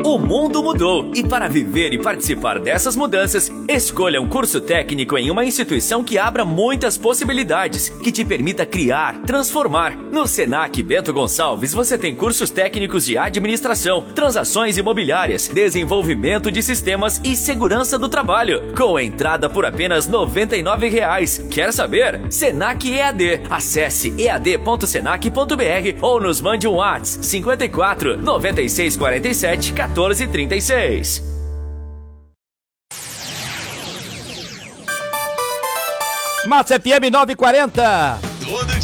O mundo mudou e para viver e participar dessas mudanças, escolha um curso técnico em uma instituição que abra muitas possibilidades, que te permita criar, transformar. No Senac Bento Gonçalves você tem cursos técnicos de administração, transações imobiliárias, desenvolvimento de sistemas e segurança do trabalho, com entrada por apenas R$ 99. Quer saber? Senac EAD. Acesse ead.senac.br ou nos mande um WhatsApp 54 96 47 14 36. Massa FM 940. Todo